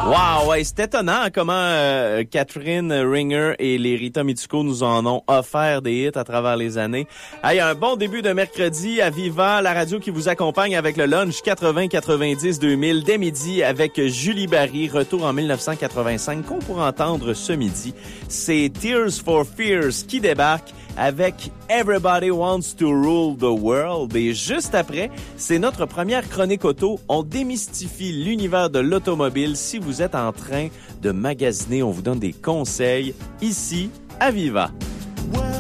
Wow, ouais, c'est étonnant comment Catherine Ringer et les Rita Mitsuko nous en ont offert des hits à travers les années. Hey, un bon début de mercredi à Viva, la radio qui vous accompagne avec le lunch 80 90 2000 dès midi avec Julie Barry, retour en 1985 qu'on pourra entendre ce midi. C'est Tears for Fears qui débarque avec Everybody Wants to Rule the World. Et juste après, c'est notre première chronique auto. On démystifie l'univers de l'automobile. Si vous êtes en train de magasiner, on vous donne des conseils ici à Viva.